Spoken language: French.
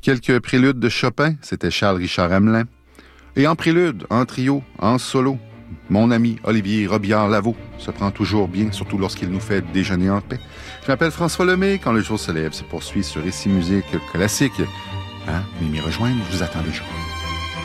Quelques préludes de Chopin, c'était Charles-Richard Hamelin. Et en prélude, en trio, en solo, mon ami Olivier Robillard-Lavaux se prend toujours bien, surtout lorsqu'il nous fait déjeuner en paix. Je m'appelle François Lemay. Quand le jour se lève, se poursuit sur Ici Musique classique. Venez m'y rejoindre, je vous attends déjà.